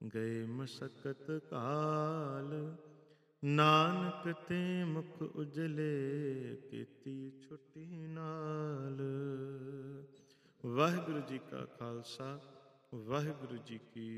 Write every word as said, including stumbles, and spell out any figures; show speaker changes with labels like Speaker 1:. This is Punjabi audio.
Speaker 1: ਗਏ ਮਸਕਤ ਕਾਲ। ਨਾਨਕ ਤੇ ਮੁਖ ਉਜਲੇ, ਕੀਤੀ ਛੁੱਟੀ ਨਾਲ। ਵਾਹਿਗੁਰੂ ਜੀ ਕਾ ਖਾਲਸਾ, ਵਾਹਿਗੁਰੂ ਜੀ ਕੀ